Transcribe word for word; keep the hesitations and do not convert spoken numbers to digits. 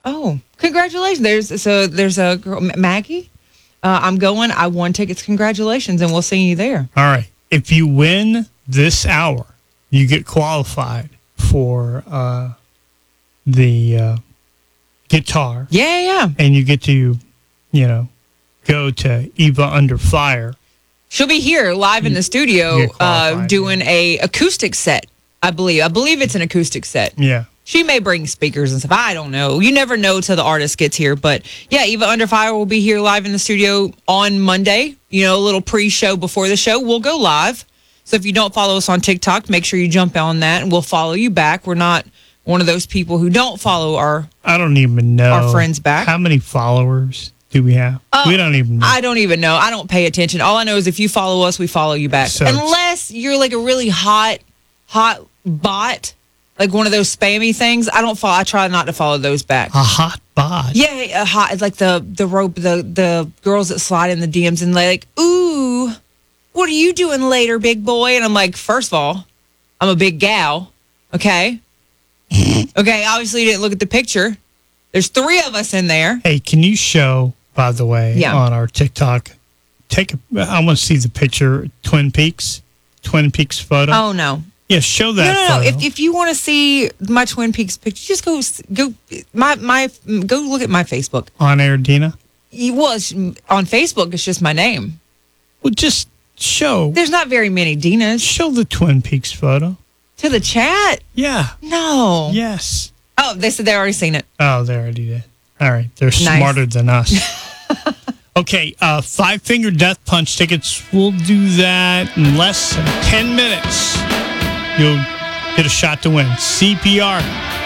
Oh, congratulations. There's so there's a girl, Maggie. Uh, I'm going. I won tickets. Congratulations, and we'll see you there. All right. If you win this hour, you get qualified for uh, the uh, guitar. Yeah, yeah. And you get to, you know, go to Eva Under Fire. She'll be here live in the studio uh, doing yeah. a acoustic set, I believe. I believe it's an acoustic set. Yeah. She may bring speakers and stuff. I don't know. You never know till the artist gets here. But, yeah, Eva Under Fire will be here live in the studio on Monday. You know, a little pre-show before the show. We'll go live. So if you don't follow us on TikTok, make sure you jump on that, and we'll follow you back. We're not one of those people who don't follow our I don't even know our friends back. How many followers do we have? Uh, we don't even know. I don't even know. I don't pay attention. All I know is if you follow us, we follow you back. So Unless you're like a really hot, hot bot, like one of those spammy things. I don't follow. I try not to follow those back. A hot bot? Yeah, a hot. It's like the the rope, the the girls that slide in the D Ms and like, ooh, what are you doing later, big boy? And I'm like, first of all, I'm a big gal. Okay. Okay. Obviously, you didn't look at the picture. There's three of us in there. Hey, can you show, by the way, yeah. on our TikTok, take a, I want to see the picture, Twin Peaks, Twin Peaks photo. Oh, no. Yeah, show that No, no, photo. no. If, if you want to see my Twin Peaks picture, just go, go, my, my, go look at my Facebook. On air, Dina? Well, it's, on Facebook, it's just my name. Well, just show. There's not very many Dinas. Show the Twin Peaks photo. To the chat? Yeah. No. Yes. Oh, they said they already seen it. Oh, they already did. All right. They're nice. Smarter than us. Okay. Uh, Five Finger Death Punch tickets. We'll do that in less than ten minutes. You'll get a shot to win. C P R.